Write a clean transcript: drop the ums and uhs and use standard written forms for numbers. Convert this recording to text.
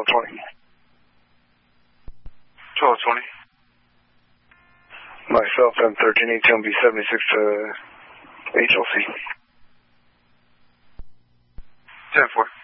1220. 1220. Myself, M13, ATMB 76 to HLC. 10-4.